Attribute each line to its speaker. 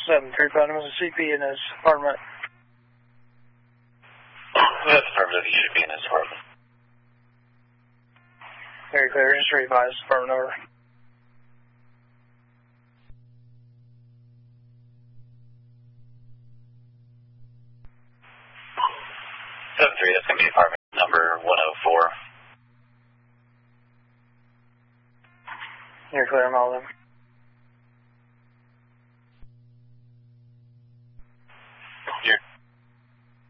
Speaker 1: 735, there was a CP in his apartment.
Speaker 2: That's affirmative, he should be in his apartment.
Speaker 1: Very clear, just revise apartment over.
Speaker 2: 7-3, that's going to be apartment number 104.
Speaker 1: You're clear, I'm all of them.